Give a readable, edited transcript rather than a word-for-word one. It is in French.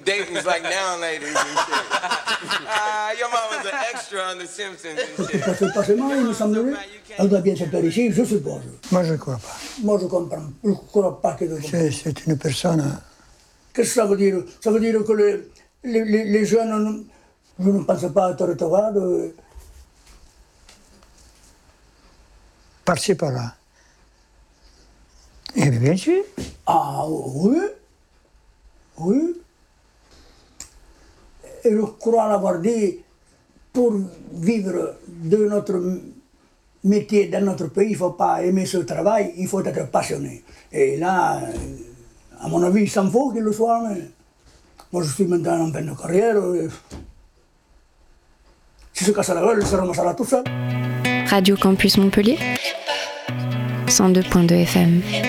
dating like now ladies and shit. Your mama's an extra on The Simpsons and shit. Ça se passe mal, il me semblerait. Elle doit bien se faire ici, je suppose. Moi, je ne crois pas. Moi, je comprends. Je ne crois pas que... C'est une personne... Qu'est-ce que ça veut dire? Ça veut dire que les jeunes, je ne pense pas être rétrograde. Par-ci, par-là. Eh bien sûr. Ah oui, oui. Et je crois l'avoir dit, pour vivre de notre métier dans notre pays, il ne faut pas aimer ce travail, il faut être passionné. Et là, à mon avis, il s'en faut qu'il le soit, mais moi je suis maintenant en fin de carrière. Si se casse la gueule, il se ramassera tout seul. Radio Campus Montpellier 102.2 FM.